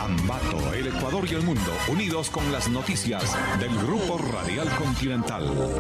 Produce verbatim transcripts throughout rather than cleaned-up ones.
Ambato, el Ecuador y el mundo, unidos con las noticias del Grupo Radial Continental.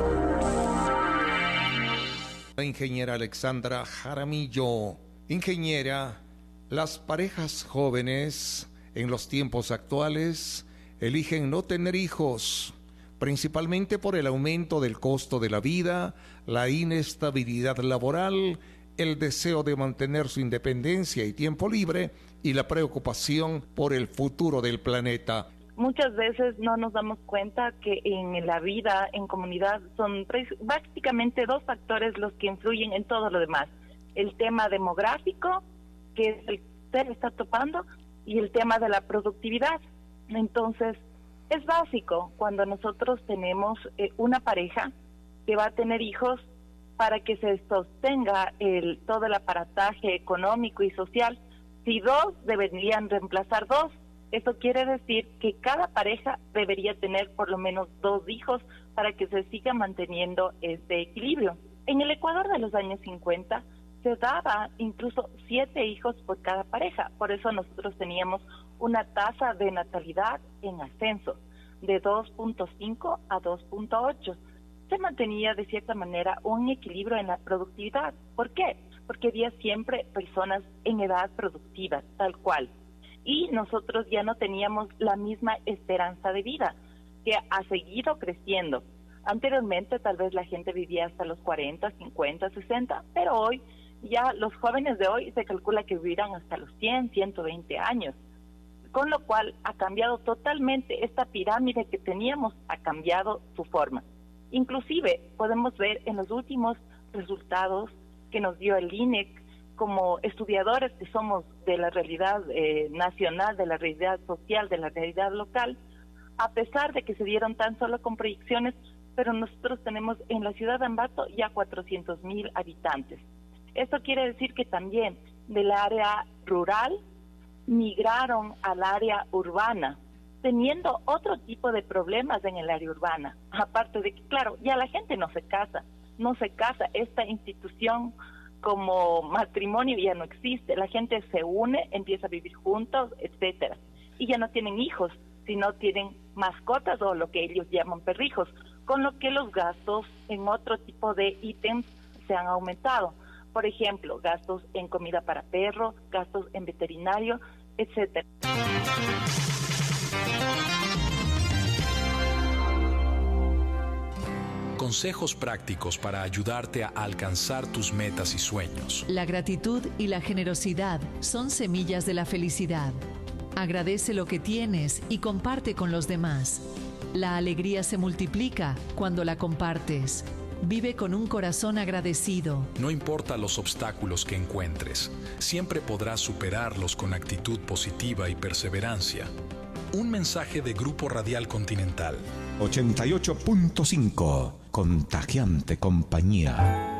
La ingeniera Alexandra Jaramillo. Ingeniera, las parejas jóvenes en los tiempos actuales eligen no tener hijos, principalmente por el aumento del costo de la vida, la inestabilidad laboral, el deseo de mantener su independencia y tiempo libre y la preocupación por el futuro del planeta. Muchas veces no nos damos cuenta que en la vida, en comunidad, son básicamente dos factores los que influyen en todo lo demás. El tema demográfico, que es el que usted está topando, y el tema de la productividad. Entonces, es básico cuando nosotros tenemos eh, una pareja que va a tener hijos para que se sostenga el, todo el aparataje económico y social. Si dos deberían reemplazar dos, eso quiere decir que cada pareja debería tener por lo menos dos hijos para que se siga manteniendo este equilibrio. En el Ecuador de los años cincuenta se daba incluso siete hijos por cada pareja, por eso nosotros teníamos una tasa de natalidad en ascenso de dos punto cinco a dos punto ocho. Se mantenía de cierta manera un equilibrio en la productividad. ¿Por qué? Porque había siempre personas en edad productiva, tal cual. Y nosotros ya no teníamos la misma esperanza de vida, que ha seguido creciendo. Anteriormente tal vez la gente vivía hasta los cuarenta, cincuenta, sesenta, pero hoy ya los jóvenes de hoy se calcula que vivirán hasta los cien, ciento veinte años. Con lo cual ha cambiado totalmente esta pirámide que teníamos, ha cambiado su forma. Inclusive podemos ver en los últimos resultados que nos dio el I N E C, como estudiadores que somos de la realidad eh, nacional, de la realidad social, de la realidad local, a pesar de que se dieron tan solo con proyecciones, pero nosotros tenemos en la ciudad de Ambato ya cuatrocientos mil habitantes. Esto quiere decir que también del área rural migraron al área urbana, teniendo otro tipo de problemas en el área urbana, aparte de que, claro, ya la gente no se casa, no se casa, esta institución como matrimonio ya no existe, la gente se une, empieza a vivir juntos, etcétera, y ya no tienen hijos, sino tienen mascotas o lo que ellos llaman perrijos, con lo que los gastos en otro tipo de ítems se han aumentado. Por ejemplo, gastos en comida para perro, gastos en veterinario, etcétera. Consejos prácticos para ayudarte a alcanzar tus metas y sueños. La gratitud y la generosidad son semillas de la felicidad. Agradece lo que tienes y comparte con los demás. La alegría se multiplica cuando la compartes. Vive con un corazón agradecido. No importa los obstáculos que encuentres, siempre podrás superarlos con actitud positiva y perseverancia. Un mensaje de Grupo Radial Continental. ochenta y ocho punto cinco. Contagiante compañía.